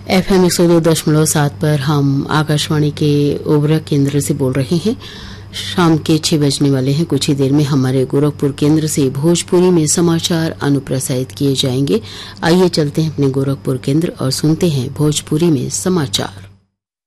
FM 102.7 पर हम आकाशवाणी के ओबरा केंद्र से बोल रहे हैं। शाम के 6 बजने वाले हैं। कुछ ही देर में हमारे गोरखपुर केंद्र से भोजपुरी में समाचार अनुप्रसारित किए जाएंगे। आइए चलते हैं अपने गोरखपुर केंद्र और सुनते हैं भोजपुरी में समाचार।